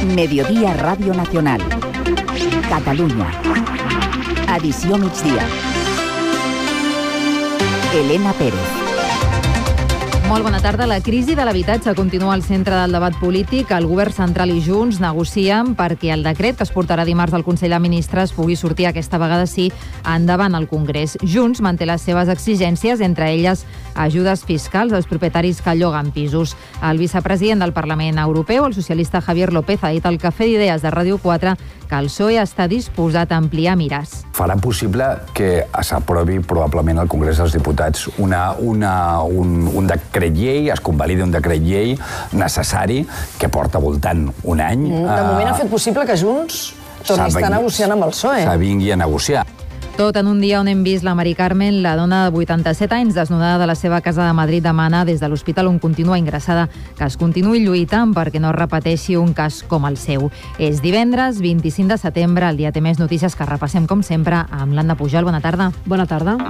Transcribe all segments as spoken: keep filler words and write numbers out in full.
Mediodía Radio Nacional. Catalunya. Edició migdia. Elena Pérez. Molt bona tarda. La crisi de l'habitatge continua al centre del debat polític. El govern central i Junts negocien perquè el decret que es portarà dimarts al Consell de Ministres pugui sortir aquesta vegada sí endavant al Congrés. Junts manté les seves exigències, entre elles ajudes fiscals als propietaris que lloguen pisos. El vicepresident del Parlament Europeu, el socialista Javier López, ha dit al Cafè d'Idees de Ràdio quatre que el P S O E està disposat a ampliar mires. Farà possible que s'aprovi probablement al Congrés dels Diputats una, una, un, un decret llei, es convalidi un decret llei necessari que porta voltant un any. De moment ha fet possible que Junts torni a estar negociant amb el P S O E. S'avingui a negociar. Tot en un dia on hem vist la Mari Carmen, la dona de vuitanta-set anys, desnudada de la seva casa de Madrid, demana des de l'hospital on continua ingressada que es continuï lluitant perquè no es repeteixi un cas com el seu. És divendres, vint-i-cinc de setembre, el dia té més notícies que repassem, com sempre, amb l'Anna Pujol. Bona tarda. Bona tarda.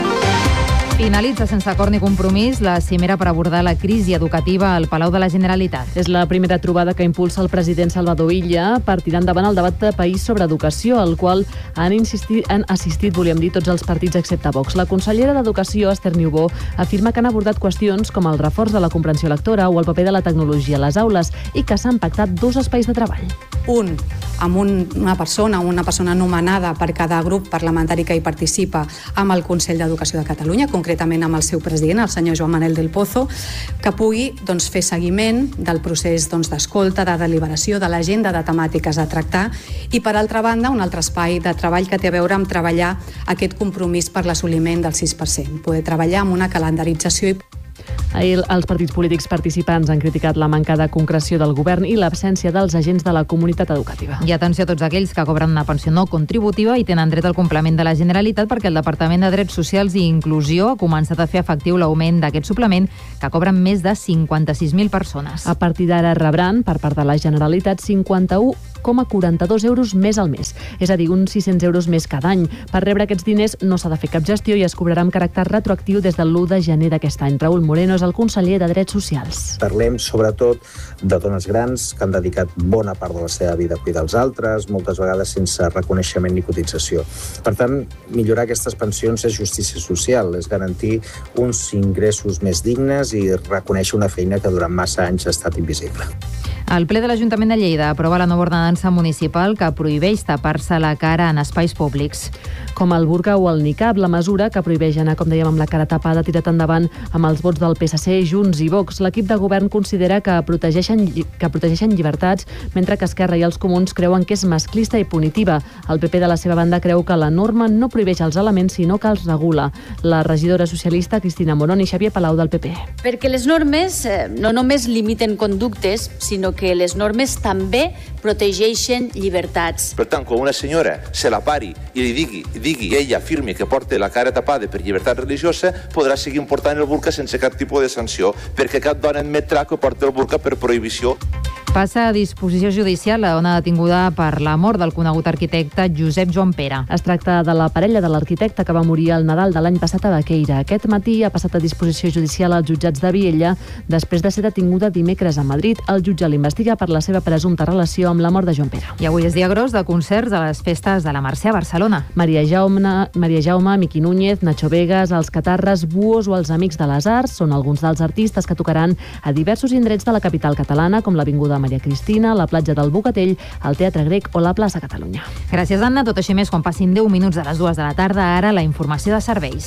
Finalitza sense acord ni compromís la cimera per abordar la crisi educativa al Palau de la Generalitat. És la primera trobada que impulsa el president Salvador Illa per tirar endavant el debat de país sobre educació, al qual han, insistit, han assistit, volíem dir, tots els partits excepte Vox. La consellera d'Educació, Esther Niubó, afirma que han abordat qüestions com el reforç de la comprensió lectora o el paper de la tecnologia a les aules i que s'han pactat dos espais de treball. Un, amb un, una persona, una persona nomenada per cada grup parlamentari que hi participa amb el Consell d'Educació de Catalunya, concretament amb el seu president, el senyor Joan Manel del Pozo, que pugui doncs, fer seguiment del procés doncs, d'escolta, de deliberació, de l'agenda de temàtiques a tractar i, per altra banda, un altre espai de treball que té a veure amb treballar aquest compromís per l'assoliment del sis per cent, poder treballar amb una calendarització i Ahir els partits polítics participants han criticat la manca de concreció del govern i l'absència dels agents de la comunitat educativa. I atenció a tots aquells que cobren una pensió no contributiva i tenen dret al complement de la Generalitat, perquè el Departament de Drets Socials i Inclusió ha començat a fer efectiu l'augment d'aquest suplement que cobren més de cinquanta-sis mil persones. A partir d'ara rebran, per part de la Generalitat, cinquanta-u coma quaranta-dos euros més al mes, és a dir, uns sis-cents euros més cada any. Per rebre aquests diners no s'ha de fer cap gestió i es cobrarà amb caràcter retroactiu des del l'u de gener d'aquest any. Raül Moreno és el conseller de Drets Socials. Parlem sobretot de dones grans que han dedicat bona part de la seva vida a cuidar els altres, moltes vegades sense reconeixement ni cotització. Per tant, millorar aquestes pensions és justícia social, és garantir uns ingressos més dignes i reconèixer una feina que durant massa anys ha estat invisible. El ple de l'Ajuntament de Lleida aprova la nova ordenança municipal que prohibeix tapar-se la cara en espais públics. Com el burca o el niqab, la mesura que prohibeix anar, com dèiem, amb la cara tapada, tirat endavant amb els vots del P S C, Junts i Vox. L'equip de govern considera que protegeixen, que protegeixen llibertats, mentre que Esquerra i els Comuns creuen que és masclista i punitiva. El P P, de la seva banda, creu que la norma no prohibeix els elements, sinó que els regula. La regidora socialista Cristina Morón i Xavier Palau del P P. Perquè les normes eh, no només limiten conductes, sinó que les normes també protegeixen llibertats. Per tant, quan una senyora se la pari i li digui, digui ella afirmi que porta la cara tapada per llibertat religiosa, podrà seguir portant el burca sense cap tipus de sanció, perquè cap dona admetrà que porta el burca per prohibició. Passa a disposició judicial la dona detinguda per la mort del conegut arquitecte Josep Joan Pere. Es tracta de la parella de l'arquitecte que va morir al Nadal de l'any passat a Baqueira. Aquest matí ha passat a disposició judicial als jutjats de Viella després de ser detinguda dimecres a Madrid. El jutge l'investiga per la seva presumpta relació amb la mort de Joan Pere. I avui és dia gros de concerts a les festes de la Mercè a Barcelona. Maria Jaume, Maria Jaume, Miqui Núñez, Nacho Vegas, els Catarres, Buos o els Amics de les Arts són alguns dels artistes que tocaran a diversos indrets de la capital catalana, com l'Avinguda Maria Cristina, la platja del Bocatell, el Teatre Grec o la plaça Catalunya. Gràcies, Anna. Tot així més quan passin deu minuts de les dues de la tarda. Ara la informació de serveis.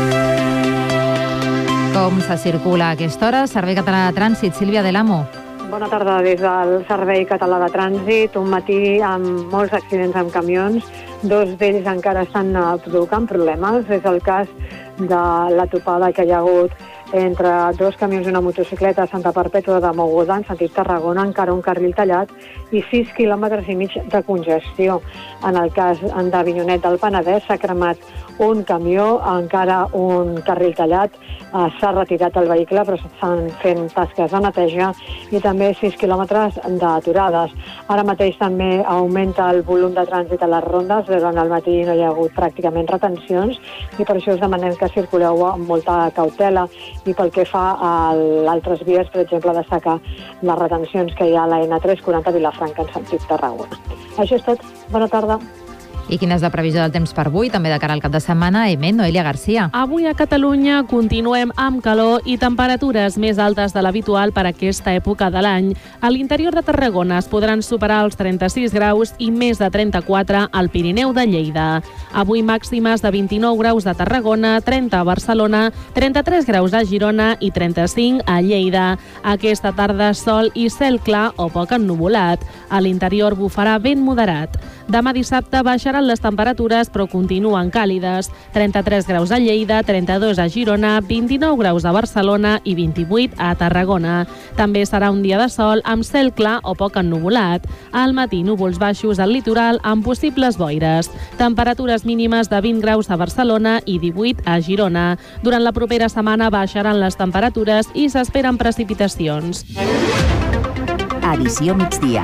Com se circula a aquesta hora? Servei Català de Trànsit, Sílvia Del Amo. Bona tarda des del Servei Català de Trànsit. Un matí amb molts accidents amb camions. Dos d'ells encara estan provocant problemes. És el cas de la topada que hi ha hagut entre dos camions i una motocicleta a Santa Perpètua de Mogoda, en sentit Tarragona, encara un carril tallat i sis quilòmetres i mig de congestió. En el cas d'Avinyonet del Penedès s'ha cremat un camió, encara un carril tallat, eh, s'ha retirat el vehicle però s'estan fent tasques de neteja i també sis quilòmetres d'aturades. Ara mateix també augmenta el volum de trànsit a les rondes, durant el matí no hi ha hagut pràcticament retencions i per això us demanem que circuleu amb molta cautela I pel que fa a altres vies, per exemple, destacar les retencions que hi ha a la ena tres quaranta Vilafranca en sentit Tarragona. Això és tot. Bona tarda. I quina és la previsió del temps per avui, també de cara al cap de setmana? Emet, Noelia Garcia. Avui a Catalunya continuem amb calor i temperatures més altes de l'habitual per aquesta època de l'any. A l'interior de Tarragona es podran superar els trenta-sis graus i més de trenta-quatre al Pirineu de Lleida. Avui màximes de vint-i-nou graus a Tarragona, trenta a Barcelona, trenta-tres graus a Girona i trenta-cinc a Lleida. Aquesta tarda sol i cel clar o poc ennuvolat. A l'interior bufarà vent moderat. Demà dissabte baixaran les temperatures, però continuen càlides. trenta-tres graus a Lleida, trenta-dos a Girona, vint-i-nou graus a Barcelona i vint-i-vuit a Tarragona. També serà un dia de sol amb cel clar o poc ennuvolat. Al matí, núvols baixos al litoral amb possibles boires. Temperatures mínimes de vint graus a Barcelona i divuit a Girona. Durant la propera setmana baixaran les temperatures i s'esperen precipitacions. Edició migdia.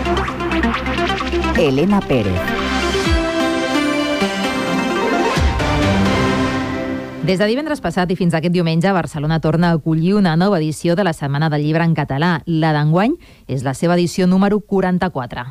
Elena Pérez. Des de divendres passat i fins aquest diumenge, Barcelona torna a acollir una nova edició de la Setmana del Llibre en català. La d'enguany és la seva edició número quaranta-quatre.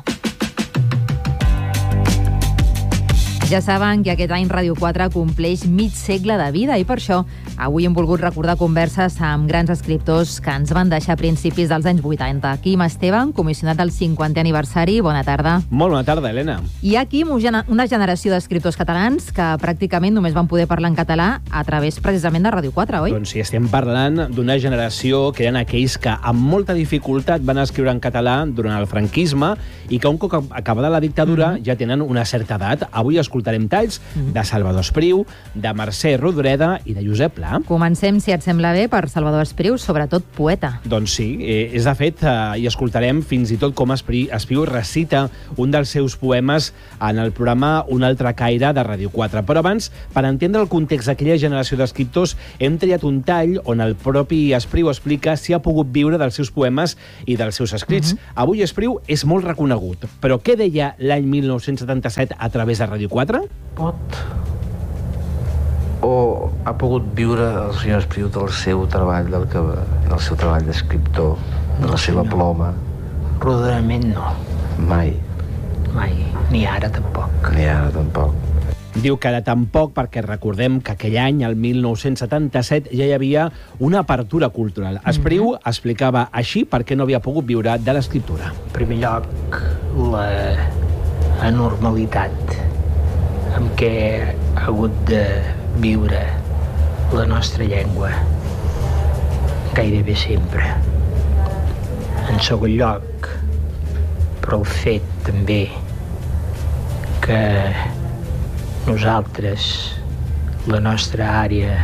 Ja saben que aquest any Ràdio quatre compleix mig segle de vida i per això avui hem volgut recordar converses amb grans escriptors que ens van deixar a principis dels anys vuitanta. Quim Esteban, comissionat del cinquantè aniversari, bona tarda. Molt bona tarda, Helena. I aquí una generació d'escriptors catalans que pràcticament només van poder parlar en català a través precisament de Ràdio quatre, oi? Doncs sí, estem parlant d'una generació que eren aquells que amb molta dificultat van escriure en català durant el franquisme i que un cop acabada la dictadura mm-hmm. ja tenen una certa edat. Avui escoltarem talls mm-hmm. de Salvador Espriu, de Mercè Rodoreda i de Josep Pla. Comencem, si et sembla bé, per Salvador Espriu, sobretot poeta. Doncs sí, eh, és de fet, eh, i escoltarem fins i tot com Espriu, Espriu recita un dels seus poemes en el programa Un altre caire de Ràdio quatre. Però abans, per entendre el context d'aquella generació d'escriptors, hem triat un tall on el propi Espriu explica si ha pogut viure dels seus poemes i dels seus escrits. Uh-huh. Avui Espriu és molt reconegut, però què deia l'any mil nou-cents setanta-set a través de Ràdio quatre? Pot o ha pogut viure el senyor Espriu del seu treball, del, que, del seu treball d'escriptor, de la seva no. ploma? Roderament no. Mai? Mai, ni ara tampoc. Ni ara tampoc. Diu que ara tampoc perquè recordem que aquell any, el mil nou-cents setanta-set, ja hi havia una apertura cultural. Espriu mm-hmm. explicava així per què no havia pogut viure de l'escriptura. En primer lloc, la anormalitat amb què ha hagut de viure la nostra llengua gairebé sempre. En segon lloc, però el fet també que nosaltres, la nostra àrea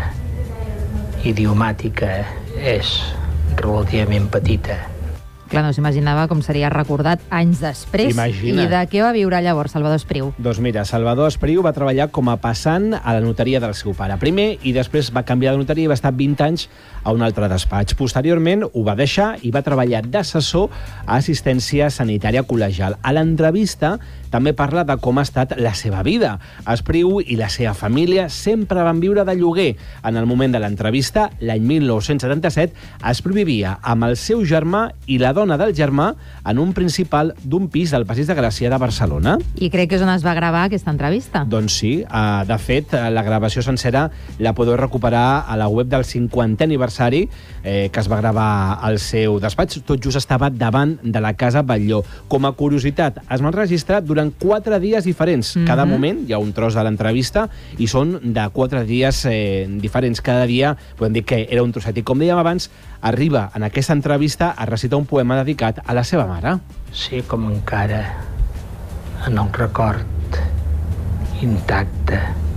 idiomàtica és relativament petita. Clar, no s'imaginava com seria recordat anys després. Imagina. I de què va viure llavors Salvador Espriu? Doncs mira, Salvador Espriu va treballar com a passant a la notaria del seu pare. Primer, i després va canviar de notaria i va estar vint anys a un altre despatx. Posteriorment ho va deixar i va treballar d'assessor a assistència sanitària col·legial. A l'entrevista també parla de com ha estat la seva vida. Espriu i la seva família sempre van viure de lloguer. En el moment de l'entrevista, l'any mil nou-cents setanta-set, Espriu vivia amb el seu germà i la dona del germà en un principal d'un pis del Passeig de Gràcia de Barcelona. I crec que és on es va gravar aquesta entrevista. Doncs sí. Uh, de fet, la gravació sencera la podeu recuperar a la web del cinquantè aniversari eh, que es va gravar al seu despatx. Tot just estava davant de la Casa Batlló. Com a curiositat, es van registrar durant quatre dies diferents. Mm-hmm. Cada moment hi ha un tros de l'entrevista i són de quatre dies eh, diferents. Cada dia podem dir que era un trosset. I com dèiem abans, arriba en aquesta entrevista a recitar un poema dedicat a la seva mare. Sí, com encara en el record intacte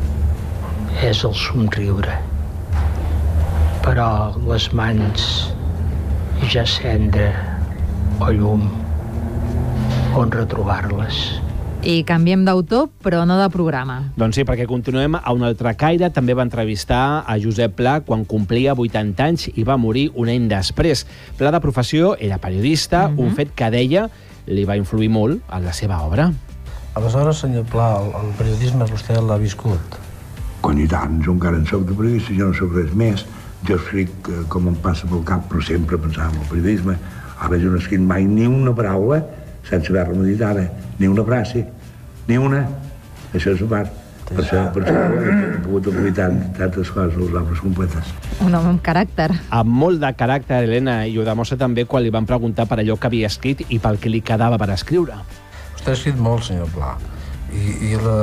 és el somriure, però les mans ja cendra o llum on retrobar-les. I canviem d'autor, però no de programa. Doncs sí, perquè continuem a un altre caire. També va entrevistar a Josep Pla quan complia vuitanta anys i va morir un any després. Pla de professió era periodista, mm-hmm. un fet que deia li va influir molt en la seva obra. Aleshores, senyor Pla, el, el periodisme vostè l'ha viscut? Quan i tant, jo encara en soc de periodista, jo no soc res més. Jo escric eh, com em passa pel cap, però sempre pensava en el periodisme. Ara jo no escric mai ni una paraula sense haver-la meditada, ni una frase, ni una. Això és a part. Per això, per això he pogut aprofitar tantes coses, les obres completes. Un home amb caràcter. Amb molt de caràcter, Helena, i ho demostra també quan li van preguntar per allò que havia escrit i pel que li quedava per escriure. Vostè ha escrit molt, senyor Pla. I, i la...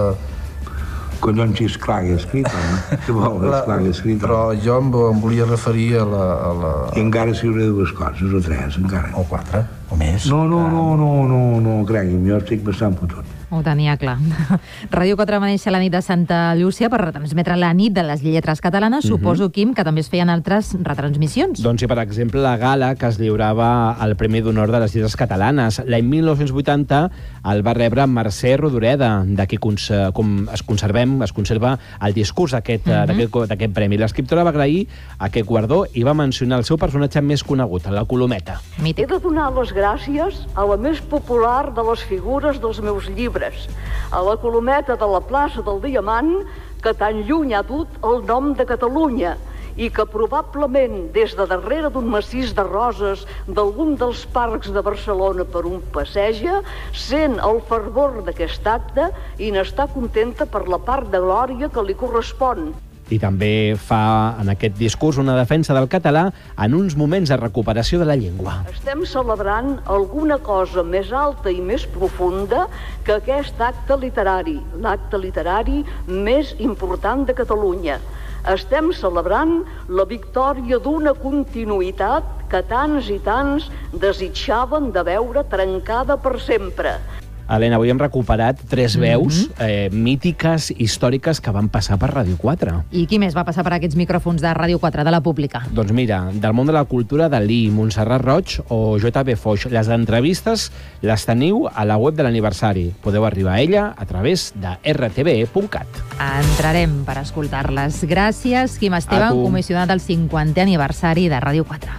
Collons, és clar que he escrit, home. Què vol, és clar que he escrit. Però jo em, em volia referir a la, a la... I encara escriuré dues coses, o tres, encara. O quatre, o més. No, no, no, no, no, no, cregui'm, jo estic bastant fotut. Ho tenia clar. Ràdio quatre va néixer la nit de Santa Llúcia per retransmetre la nit de les lletres catalanes. Mhm. Suposo, Quim, que també es feien altres retransmissions. Doncs sí, per exemple, la gala que es lliurava al Premi d'Honor de les Lletres Catalanes. L'any mil nou-cents vuitanta el va rebre Mercè Rodoreda, de qui cons com es, conservem, es conserva el discurs d'aquest Mhm. d'aquest premi. L'escriptora va agrair aquest guardó i va mencionar el seu personatge més conegut, la Colometa. He de donar les gràcies a la més popular de les figures dels meus llibres, a la Colometa de la plaça del Diamant, que tan lluny ha dut el nom de Catalunya i que probablement des de darrere d'un massís de roses d'algun dels parcs de Barcelona per un passeja, sent el fervor d'aquest acte i n'està contenta per la part de glòria que li correspon. I també fa en aquest discurs una defensa del català en uns moments de recuperació de la llengua. Estem celebrant alguna cosa més alta i més profunda que aquest acte literari, l'acte literari més important de Catalunya. Estem celebrant la victòria d'una continuïtat que tants i tants desitjaven de veure trencada per sempre. Helena, avui hem recuperat tres veus eh, mítiques, històriques, que van passar per Ràdio quatre. I qui més va passar per aquests micròfons de Ràdio quatre, de la pública? Doncs mira, del món de la cultura, Dalí, Montserrat Roig o J B Foix. Les entrevistes les teniu a la web de l'aniversari. Podeu arribar a ella a través de r t v punt cat. Entrarem per escoltar-les. Gràcies, Quim Esteban, comissionat del cinquantè aniversari de Ràdio quatre.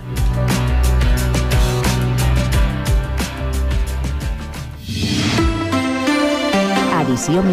Edició